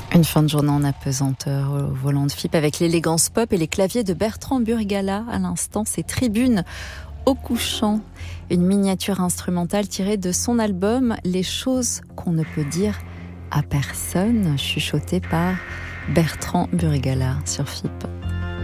Une fin de journée en apesanteur au volant de FIP avec l'élégance pop et les claviers de Bertrand Burgala. À l'instant, c'est Tribune au couchant, une miniature instrumentale tirée de son album Les choses qu'on ne peut dire à personne, chuchotée par Bertrand Burgala sur FIP.